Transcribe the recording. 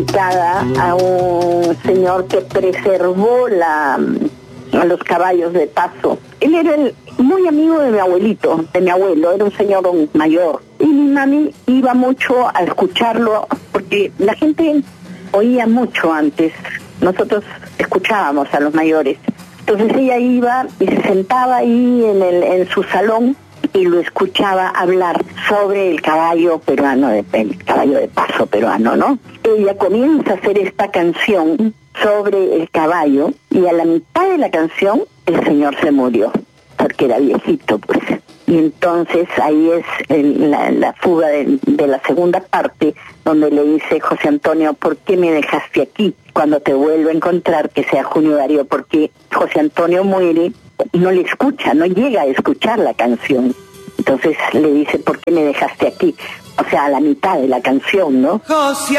dedicada a un señor que preservó a los caballos de paso. Él era muy amigo de mi abuelito, de mi abuelo, era un señor mayor. Y mi mami iba mucho a escucharlo, porque la gente oía mucho antes. Nosotros escuchábamos a los mayores. Entonces ella iba y se sentaba ahí en su salón y lo escuchaba hablar sobre el caballo peruano, el caballo de paso peruano, ¿no? Ella comienza a hacer esta canción sobre el caballo y a la mitad de la canción el señor se murió, porque era viejito, pues. Y entonces ahí es la fuga de la segunda parte, donde le dice José Antonio, ¿por qué me dejaste aquí? Cuando te vuelvo a encontrar, que sea Junio Darío, porque José Antonio muere y no le escucha, no llega a escuchar la canción. Entonces le dice, ¿por qué me dejaste aquí? O sea, a la mitad de la canción, ¿no? José